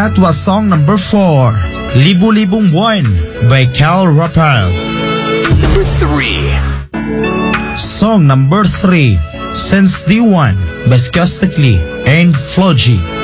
That was song number 4, Libu-Libong Buwan by Cal Raphael. Number 3. Song number 3, Since Day One by Skastikli and Floji.